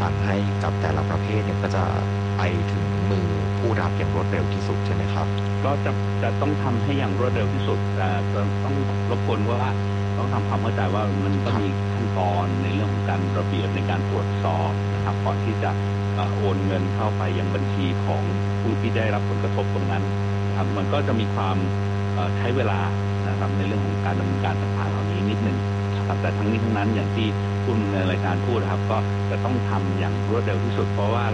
ฝันให้กับแต่ละประเภทเนี่ยก็จะไปถึงมือผู้รับอย่างรวดเร็วที่สุดใช่ไหมครับก็จะต้องทำให้อย่างรวดเร็วที่สุดแต่ต้องรบกวนว่าต้องทำความเข้าใจว่ามันก็มีขั้นตอนในเรื่องของการระเบียบในการตรวจสอบนะครับก่อนที่จะโอนเงินเข้าไปยังบัญชีของผู้ที่ได้รับผลกระทบตรงนั้นครับมันก็จะมีความใช้เวลานะครับในเรื่องของการดำเนินการต่างๆเหล่านี้นิดนึงครับแต่ทั้งนี้ทั้งนั้นอย่างที่คุณในรายการพูดนะครับก็จะต้องทำอย่างรวดเร็วที่สุดเพราะว่า